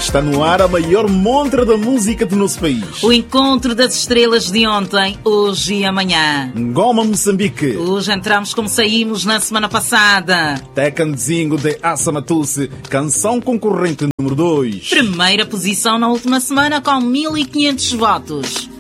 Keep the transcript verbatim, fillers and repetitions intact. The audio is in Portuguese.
Está no ar a maior montra da música do nosso país. O encontro das estrelas de ontem, hoje e amanhã. Ngoma Moçambique. Hoje entramos como saímos na semana passada. Tecanzinho de Assa Matusse, canção concorrente número dois. Primeira posição na última semana com mil e quinhentos votos.